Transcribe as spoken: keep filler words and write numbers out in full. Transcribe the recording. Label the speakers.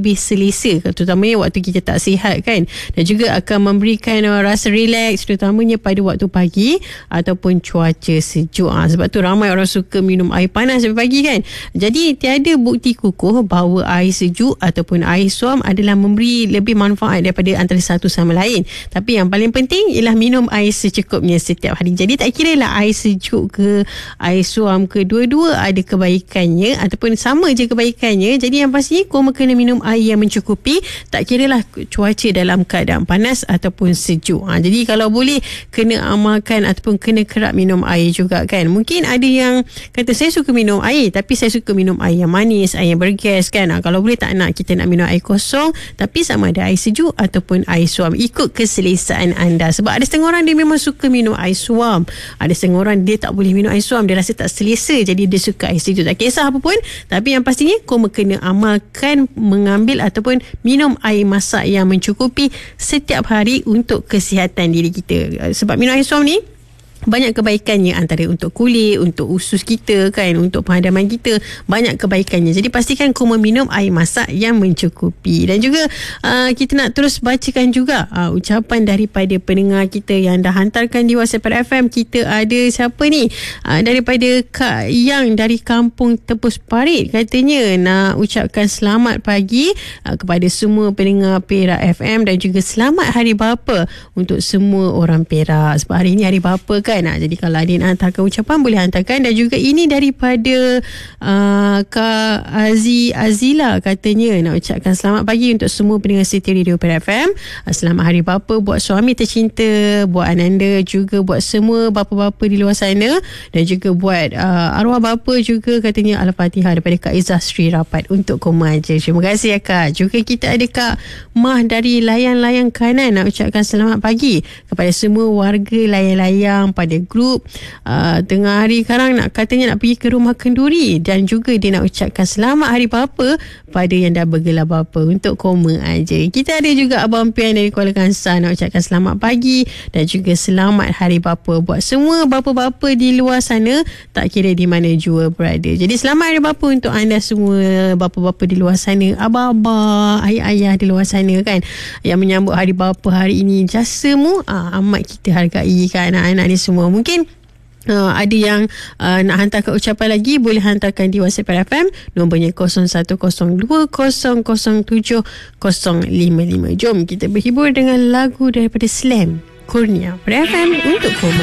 Speaker 1: lebih selesa, terutamanya waktu kita tak sihat kan, dan juga akan memberikan uh, rasa relax, terutamanya pada waktu pagi ataupun cuaca sejuk. Ha, sebab tu ramai orang suka minum air panas pagi kan. Jadi tiada bukti kukuh bahawa air sejuk ataupun air suam adalah memberi lebih manfaat daripada antara satu sama lain. Tapi yang paling penting ialah minum air secukupnya setiap hari. Jadi tak kira lah air sejuk ke air suam ke, dua-dua ada kebaikannya ataupun sama je kebaikannya. Jadi yang pastinya kau kena minum air yang mencukupi, tak kira lah cuaca dalam keadaan panas ataupun sejuk. Ha, jadi kalau boleh kena amalkan ataupun kena kerap minum air juga kan. Mungkin ada yang kata saya suka minum air tapi saya suka minum air yang manis, air yang bergas kan. Ha, kalau boleh tak nak, kita nak minum air kosong tapi sama ada air sejuk ataupun air suam, ikut keselesaan anda. Sebab ada setengah orang dia memang suka minum air suam, ada setengah orang dia tak boleh minum air suam, dia rasa tak selesa, jadi dia suka air sejuk. Tak kisah apa pun, tapi yang pastinya kau kena amalkan mengambil ataupun minum air masak yang mencukupi setiap hari untuk kesihatan diri kita. Sebab minum air suam ni banyak kebaikannya, antara untuk kulit, untuk usus kita kan, untuk penghadaman kita, banyak kebaikannya. Jadi pastikan kau meminum air masak yang mencukupi. Dan juga uh, kita nak terus bacakan juga uh, ucapan daripada pendengar kita yang dah hantarkan di WhatsApp F M. Kita ada siapa ni? Uh, daripada Kak Yang dari Kampung Tepus Parit, katanya nak ucapkan selamat pagi uh, kepada semua pendengar Perak F M dan juga selamat Hari Bapa untuk semua orang Perak. Sebab hari ni Hari Bapa kan. Nah, jadi kalau ada nak hantarkan ucapan boleh hantarkan. Dan juga ini daripada uh, Kak Azi Azila, katanya nak ucapkan selamat pagi untuk semua pendengar City Radio Perak F M. Uh, selamat Hari Bapa buat suami tercinta, buat Ananda, juga buat semua bapa-bapa di luar sana, dan juga buat uh, arwah bapa juga, katanya Al-Fatihah daripada Kak Izzah Sri Rapat untuk koma je. Terima kasih ya Kak. Juga kita ada Kak Mah dari Layang-Layang Kanan, nak ucapkan selamat pagi kepada semua warga Layang-Layang pada grup uh, tengah hari sekarang, nak katanya nak pergi ke rumah kenduri, dan juga dia nak ucapkan selamat Hari Bapa pada yang dah bergelar bapa untuk koma aja. Kita ada juga Abang Pian dari Kuala Kangsar, nak ucapkan selamat pagi dan juga selamat Hari Bapa buat semua bapa-bapa di luar sana, tak kira di mana jua berada. Jadi selamat Hari Bapa untuk anda semua bapa-bapa di luar sana, abah-abah, ayah-ayah di luar sana kan, yang menyambut Hari Bapa hari ini. Jasamu ah, amat kita hargai kan, anak-anak ni semua. Mungkin uh, ada yang uh, nak hantarkan ucapan lagi, boleh hantarkan di WhatsApp F M, nombornya kosong satu kosong dua kosong kosong tujuh kosong lima lima. Jom kita berhibur dengan lagu daripada Slam Kurnia F M untuk koma.